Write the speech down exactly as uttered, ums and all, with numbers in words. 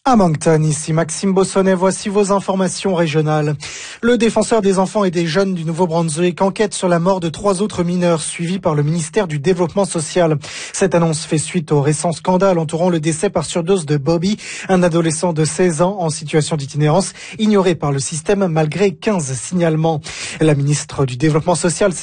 À Moncton, ici Maxime Bossonnet, voici vos informations régionales. Le défenseur des enfants et des jeunes du Nouveau-Brunswick enquête sur la mort de trois autres mineurs suivis par le ministère du Développement social. Cette annonce fait suite au récent scandale entourant le décès par surdose de Bobby, un adolescent de seize ans en situation d'itinérance, ignoré par le système malgré quinze signalements. La ministre du Développement social